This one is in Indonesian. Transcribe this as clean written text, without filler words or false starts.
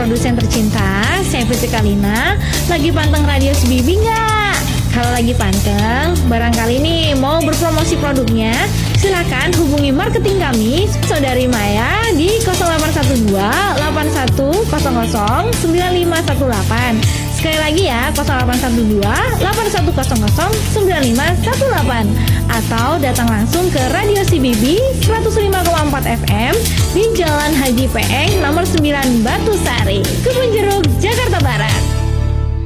produsen tercinta, saya Fitri Kalina. Lagi panteng Radio Sebibi nggak? Kalau lagi panteng, barangkali nih mau berpromosi produknya, silakan hubungi marketing kami, Saudari Maya di 0812 8100 9518. Sekali lagi ya, 0812 8100 9518. Atau datang langsung ke Radio CBB 105,4 FM di Jalan Haji Peeng nomor 9 Batu Sari, Kebun Jeruk, Jakarta Barat.